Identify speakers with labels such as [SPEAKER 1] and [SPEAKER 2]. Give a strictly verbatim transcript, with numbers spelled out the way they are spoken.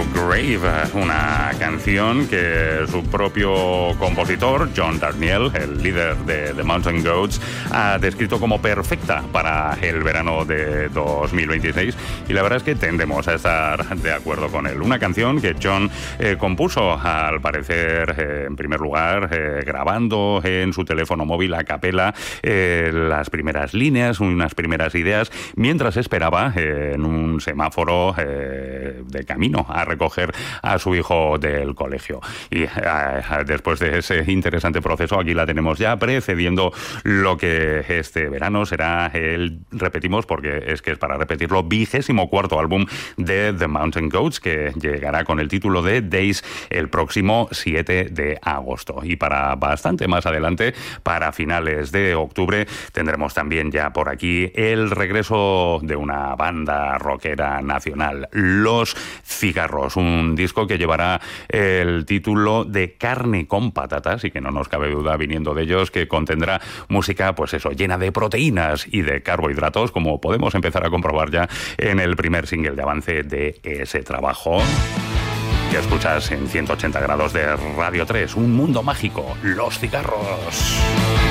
[SPEAKER 1] Grave, una canción que su propio compositor, John Darnielle, el líder de The Mountain Goats, ha descrito como perfecta para el verano de dos mil veintiséis, y la verdad es que tendemos a estar de acuerdo con él. Una canción que John eh, compuso, al parecer, eh, en primer lugar, eh, grabando en su teléfono móvil a capela eh, las primeras líneas, unas primeras ideas, mientras esperaba eh, en un semáforo eh, de camino a recoger a su hijo del colegio. Y eh, después de ese interesante proceso, aquí la tenemos ya precediendo lo que este verano será el, repetimos porque es que es para repetirlo, vigésimo cuarto álbum de The Mountain Goats, que llegará con el título de Days el próximo siete de agosto. Y para bastante más adelante, para finales de octubre, tendremos también ya por aquí el regreso de una banda rockera nacional, Los Cigarros, un disco que llevará el título de Carne con Patatas, y que no nos cabe duda, viniendo de ellos, que contendrá música, pues eso, llena de proteínas y de carbohidratos, como podemos empezar a comprobar ya en el primer single de avance de ese trabajo que escuchas en ciento ochenta grados de Radio tres, Un Mundo Mágico, Los Cigarros.